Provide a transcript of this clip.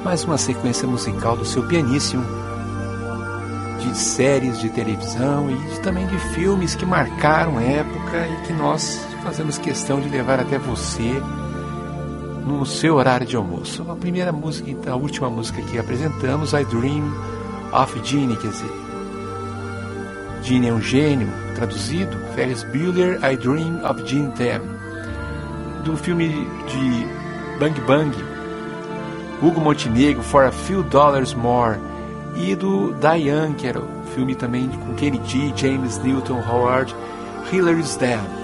mais uma sequência musical do seu pianíssimo, de séries de televisão e também de filmes que marcaram época e que nós fazemos questão de levar até você no seu horário de almoço. A primeira música, então, a última música que apresentamos, I Dream of Jeannie, quer dizer, Jeannie é um gênio, traduzido, Ferris Bueller, I Dream of Jeannie Tam, do filme de Bang Bang, Hugo Montenegro, For a Few Dollars More, e do Diane, que era o filme também com Kenny G, James Newton Howard, Hilary Swank.